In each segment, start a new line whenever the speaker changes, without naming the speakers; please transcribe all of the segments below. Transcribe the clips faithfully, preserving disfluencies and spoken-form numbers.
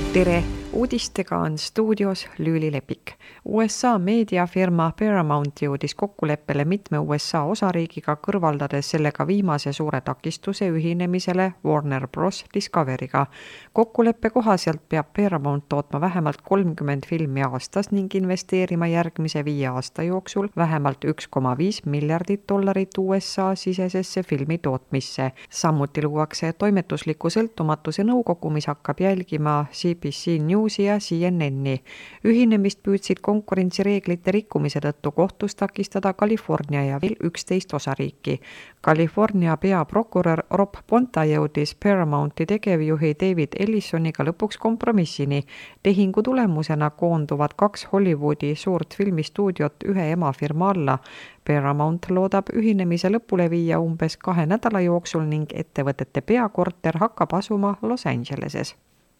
tere! Uudistega on stuudios Lüüli Lepik. U S A meediafirma Paramount jõudis kokkuleppele mitme U S A osariigiga, kõrvaldades sellega viimase suure takistuse ühinemisele Warner Bros. Discoveryga. Kokkuleppe kohaselt peab Paramount tootma vähemalt kolmkümmend filmi aastas ning investeerima järgmise viie aasta jooksul vähemalt üks koma viis miljardit dollarit U S A sisesesse filmi tootmisse. Samuti luuakse toimetusliku sõltumatuse nõukogu, mis hakkab jälgima C B C News ja C N N-i. Ühinemist püüdsid konkurentsireeglite rikkumise tõttu kohtus takistada California ja veel üksteist osariiki. California peaprokurör Rob Bonta jõudis Paramounti tegevjuhi David Ellisoniga lõpuks kompromissini. Tehingu tulemusena koonduvad kaks Hollywoodi suurt filmistuudiot ühe emafirma alla. Paramount loodab ühinemise lõpule viia umbes kahe nädala jooksul ning ettevõtete peakorter hakkab asuma Los Angeleses.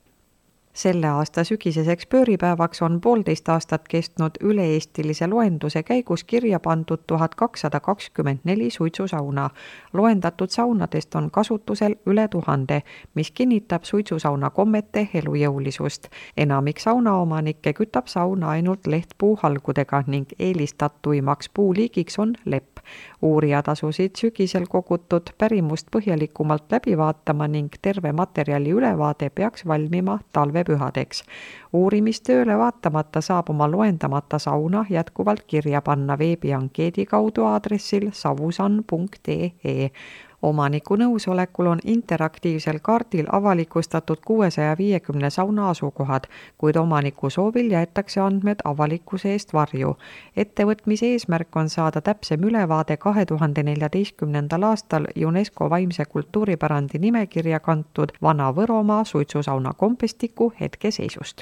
Selle aasta sügiseseks pööripäevaks on poolteist aastat kestnud üle-eestilise loenduse käigus kirja pandud tuhat kakssada kakskümmend neli suitsusauna. Loendatud saunadest on kasutusel üle tuhande, mis kinnitab suitsusauna kommete elujõulisust. Enamik saunaomanikke kütab sauna ainult lehtpuuhalgudega ning eelistatuimaks puuliigiks on lepp. Uurijad asusid sügisel kogutud pärimust põhjalikumalt läbi vaatama ning terve materjali ülevaade peaks valmima talvepühadeks. Uurimistööle vaatamata saab oma loendamata sauna jätkuvalt kirja panna veebiankeedi kaudu aadressil savusan punkt ee. Omaniku nõusolekul on interaktiivsel kaardil avalikustatud kuuesaja viiekümne sauna asukohad, kuid omaniku soovil jäetakse andmed avalikkuse eest varju. Ettevõtmise eesmärk on saada täpsem ülevaade kahe tuhande neljateistkümnendal aastal UNESCO vaimse kultuuripärandi nimekirja kantud Vana-Võromaa suitsusauna kompestiku hetkeseisust.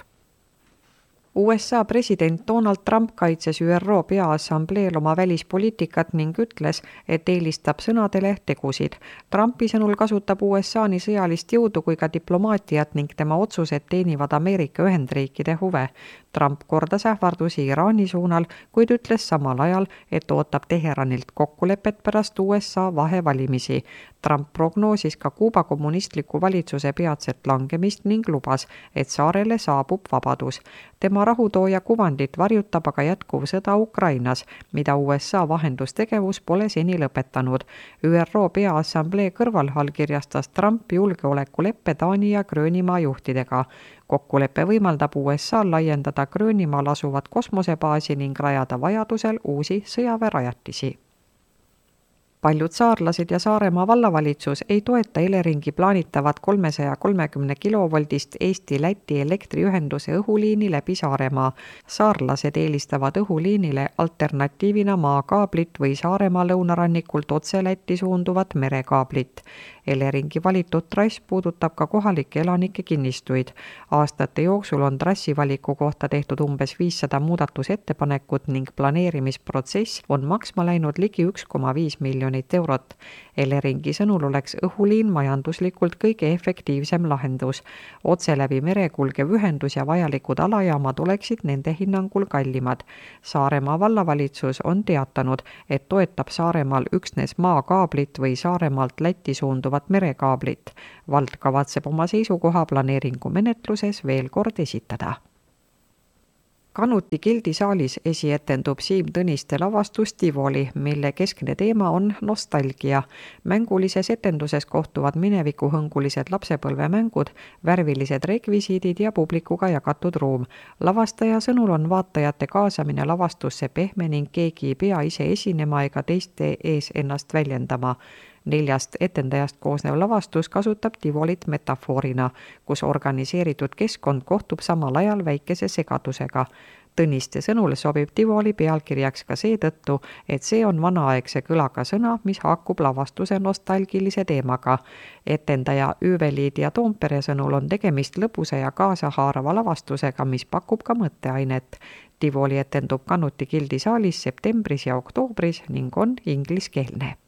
U S A president Donald Trump kaitses Ü R O Peaassambleel oma välispoliitikat ning ütles, et eelistab sõnadele tegusid. Trumpi sõnul kasutab U S A nii sõjalist jõudu kui ka diplomaatiat ning tema otsused teenivad Ameerika Ühendriikide huve. Trump kordas ähvardusi Iraani suunal, kuid ütles samal ajal, et ootab Teheranilt kokkulepet pärast U S A vahevalimisi. Trump prognoosis ka Kuuba kommunistliku valitsuse peatset langemist ning lubas, et saarele saabub vabadus. Tema rahutooja kuvandit varjutab aga jätkuv sõda Ukrainas, mida U S A vahendustegevus pole seni lõpetanud. Ü R O Peaassamblee kõrval allkirjastas Trump julgeolekuleppe Taani ja Gröönimaa juhtidega. Kokkulepe võimaldab U S A laiendada Gröönimaal asuvat kosmosebaasi ning rajada vajadusel uusi sõjaväerajatisi. Paljud saarlased ja Saaremaa vallavalitsus ei toeta Eleringi plaanitavat kolmesaja kolmekümne kilovoldist Eesti-Läti elektriühenduse õhuliini läbi Saaremaa. Saarlased eelistavad õhuliinile alternatiivina maakaablit või Saaremaa lõunarannikult otse Lätti suunduvat merekaablit. Eleringi valitud trass puudutab ka kohalike elanike kinnistuid. Aastate jooksul on trassivaliku kohta tehtud umbes viissada muudatusettepanekut ning planeerimisprotsess on maksma läinud ligi üks koma viis miljonit eurot. Eleringi sõnul oleks õhuliin majanduslikult kõige efektiivsem lahendus. Otse läbi mere kulgev ühendus ja vajalikud alajaamad oleksid nende hinnangul kallimad. Saaremaa vallavalitsus on teatanud, et toetab Saaremaal üksnes maakaablit või Saaremaalt Lätti suunduvat merekaablit. Vald kavatseb oma seisukoha planeeringu menetluses veel kord esitada. Kanuti gildisaalis esietendub Siim Tõniste lavastus Tivoli, mille keskne teema on nostalgia. Mängulises etenduses kohtuvad minevikuhõngulised lapsepõlvemängud, värvilised rekvisiidid ja publikuga jagatud ruum. Lavastaja sõnul on vaatajate kaasamine lavastusse pehme ning keegi ei pea ise esinema ega teiste ees ennast väljendama. Neljast etendajast koosnev lavastus kasutab Tivolit metafoorina, kus organiseeritud keskkond kohtub samal ajal väikese segadusega. Tõniste sõnul sobib Tivoli pealkirjaks ka seetõttu, et see on vanaaegse kõlaga sõna, mis haakub lavastuse nostalgilise teemaga. Etendaja Üüveliidia Toompere sõnul on tegemist lõbusa ja kaasahaarava lavastusega, mis pakub ka mõtteainet. Tivoli etendub Kanuti gildisaalis septembris ja oktoobris ning on ingliskeelne.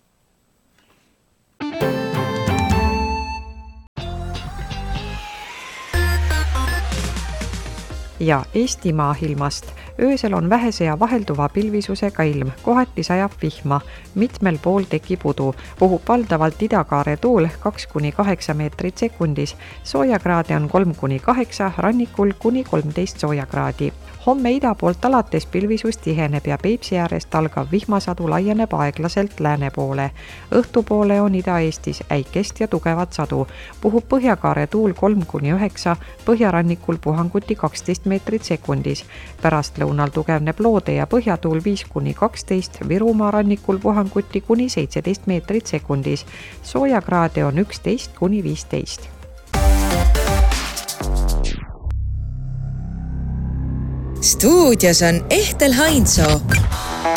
Ja Eesti maailmast. öösel on vähese ja vahelduva pilvisusega ilm, kohati sajab vihma, mitmel pool tekib udu, puhub valdavalt idakaare tuul kaks kuni kaheksa meetrit sekundis, soojakraade on kolm kuni kaheksa, rannikul kuni kolmteist soojakraadi. Homme ida poolt alates pilvisus tiheneb ja Peipsi äärest algav vihmasadu laieneb aeglaselt lääne poole. Õhtupoole on Ida-Eestis äikest ja tugevat sadu. Puhub põhjakaare tuul kolm kuni üheksa, põhjarannikul puhanguti kaksteist meetrit sekundis. Pärast lõunal tugevneb loode ja põhjatuul viis kuni kaksteist, Virumaa rannikul puhanguti kuni seitseteist meetrit sekundis. Soojakraade on üksteist kuni viisteist.
Stuudios on Ehtel Hainsoo.